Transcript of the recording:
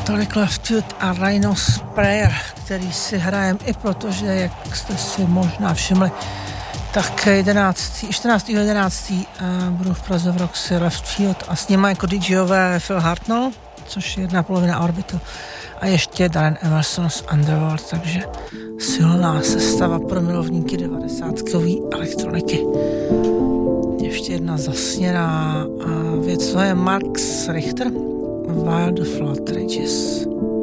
Tolik Left Foot a Rhino's Prayer, který si hrajem i protože, jak jste si možná všimli, tak 14.11. budu v Praze v Roxy Left Field a s nimi jako DJové Phil Hartnell, což je jedna polovina Orbitu, a ještě Darren Emerson z Underworld, takže silná sestava pro milovníky 90kový elektroniky. Ještě jedna zasněná věc, to je Max Richter, Wild Flood Ridges.